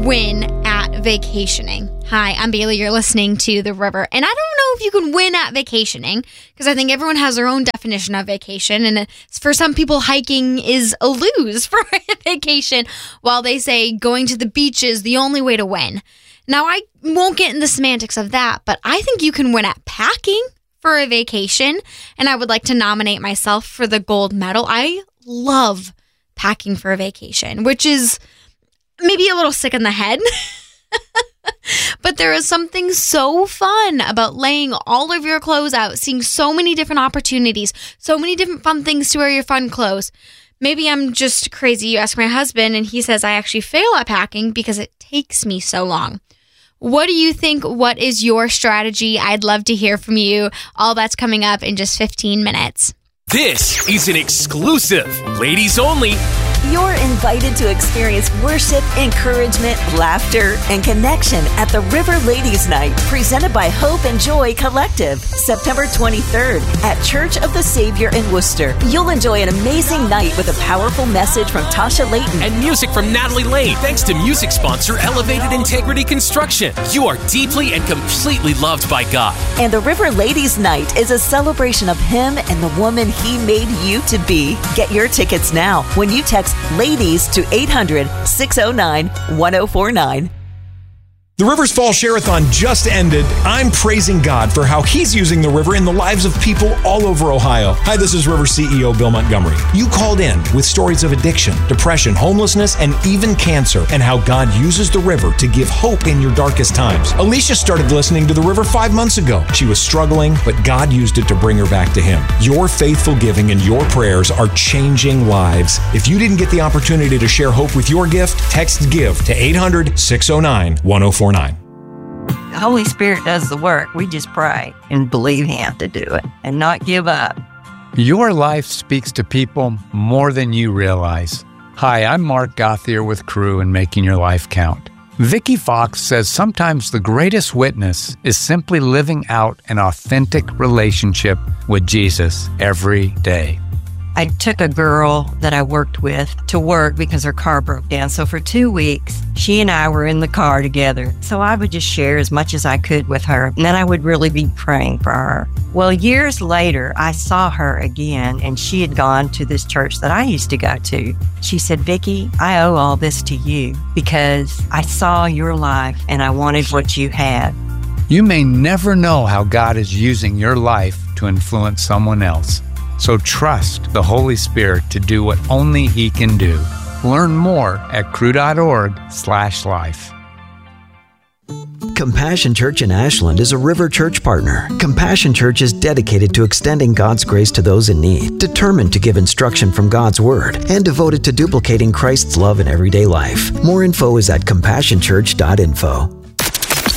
win at vacationing? Hi, I'm Bailey. You're listening to The River. And I don't know if you can win at vacationing, because I think everyone has their own definition of vacation. And for some people, hiking is a lose for a vacation, while they say going to the beach is the only way to win. Now, I won't get in the semantics of that, but I think you can win at packing for a vacation. And I would like to nominate myself for the gold medal. I love packing for a vacation, which is maybe a little sick in the head. But there is something so fun about laying all of your clothes out, seeing so many different opportunities, so many different fun things to wear your fun clothes. Maybe I'm just crazy. You ask my husband, and he says I actually fail at packing because it takes me so long. What do you think? What is your strategy? I'd love to hear from you. All that's coming up in just 15 minutes. This is an exclusive, ladies only. You're invited to experience worship, encouragement, laughter, and connection at the River Ladies Night, presented by Hope and Joy Collective, September 23rd at Church of the Savior in Worcester. You'll enjoy an amazing night with a powerful message from Tasha Layton and music from Natalie Lane. Thanks to music sponsor Elevated Integrity Construction. You are deeply and completely loved by God. And the River Ladies Night is a celebration of Him and the woman He made you to be. Get your tickets now when you text LADIES to 800-609-1049. The River's Fall Share-a-thon just ended. I'm praising God for how He's using the river in the lives of people all over Ohio. Hi, this is River CEO Bill Montgomery. You called in with stories of addiction, depression, homelessness, and even cancer, and how God uses the river to give hope in your darkest times. Alicia started listening to the river 5 months ago. She was struggling, but God used it to bring her back to Him. Your faithful giving and your prayers are changing lives. If you didn't get the opportunity to share hope with your gift, text GIVE to 800-609-1049. The Holy Spirit does the work. We just pray and believe Him to do it and not give up. Your life speaks to people more than you realize. Hi, I'm Mark Gothier with Crew and Making Your Life Count. Vicky Fox says sometimes the greatest witness is simply living out an authentic relationship with Jesus every day. I took a girl that I worked with to work because her car broke down. So for 2 weeks, she and I were in the car together. So I would just share as much as I could with her. And then I would really be praying for her. Well, years later, I saw her again, and she had gone to this church that I used to go to. She said, Vicky, I owe all this to you because I saw your life and I wanted what you had. You may never know how God is using your life to influence someone else. So trust the Holy Spirit to do what only He can do. Learn more at crew.org/life. Compassion Church in Ashland is a River Church partner. Compassion Church is dedicated to extending God's grace to those in need, determined to give instruction from God's Word, and devoted to duplicating Christ's love in everyday life. More info is at compassionchurch.info.